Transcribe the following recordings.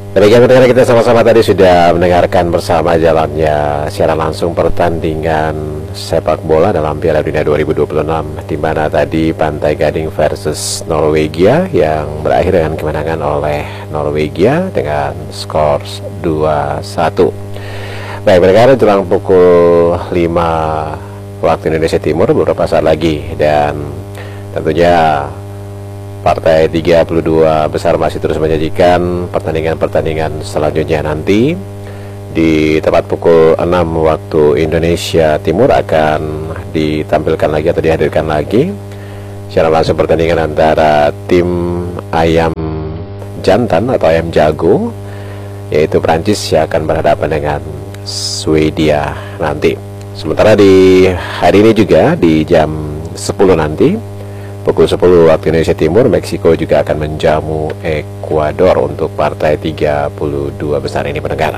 Demikian pendengar, kita sama-sama tadi sudah mendengarkan bersama jalannya siaran langsung pertandingan sepak bola dalam Piala Dunia 2026, di mana tadi Pantai Gading versus Norwegia yang berakhir dengan kemenangan oleh Norwegia dengan skor 2-1. Baik pendengar, jelang pukul 5 waktu Indonesia Timur beberapa saat lagi, dan tentunya Partai 32 besar masih terus menyajikan pertandingan-pertandingan selanjutnya. Nanti di tepat pukul 6 waktu Indonesia Timur akan ditampilkan lagi atau dihadirkan lagi secara langsung pertandingan antara tim ayam jantan atau ayam jago, yaitu Prancis yang akan berhadapan dengan Swedia nanti. Sementara di hari ini juga di jam 10 nanti pukul 10 waktu Indonesia Timur, Meksiko juga akan menjamu Ekuador untuk partai 32 besar ini pendengar.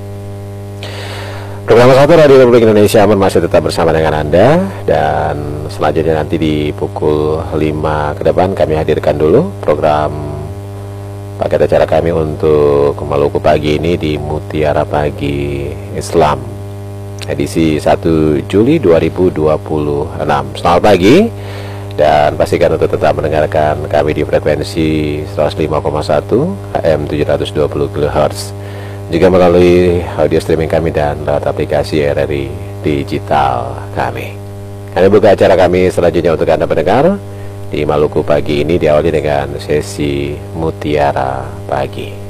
Program satu Radio Republik Indonesia masih tetap bersama dengan Anda, dan selanjutnya nanti di pukul 5 ke depan kami hadirkan dulu program paket acara kami untuk Maluku pagi ini di Mutiara Pagi Islam edisi 1 Juli 2026. Selamat pagi, dan pastikan untuk tetap mendengarkan kami di frekuensi 105,1 AM 720 kHz, juga melalui audio streaming kami dan lewat aplikasi RRI digital kami. Kami buka acara kami selanjutnya untuk Anda pendengar di Maluku pagi ini, diawali dengan sesi Mutiara Pagi.